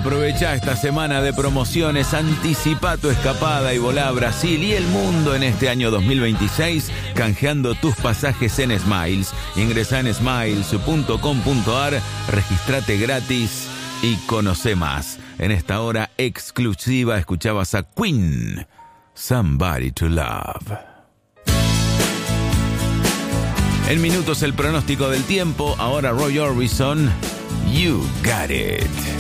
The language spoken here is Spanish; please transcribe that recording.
Aprovecha esta semana de promociones, anticipa tu escapada y volá a Brasil y el mundo en este año 2026 canjeando tus pasajes en Smiles. Ingresa en smiles.com.ar, registrate gratis y conoce más. En esta hora exclusiva escuchabas a Queen, Somebody to Love. En minutos el pronóstico del tiempo, ahora Roy Orbison, You Got It.